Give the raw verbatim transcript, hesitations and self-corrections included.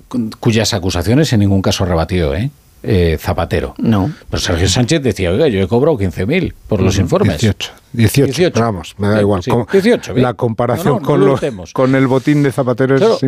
cuyas acusaciones en ningún caso rebatió, ¿eh? Eh, Zapatero. No. Pero Sergio Sánchez decía, oiga, yo he cobrado quince mil por los informes. dieciocho. dieciocho. dieciocho. Vamos, me da igual. Sí, dieciocho, la comparación no, no, con, no los, con el botín de Zapatero es claro,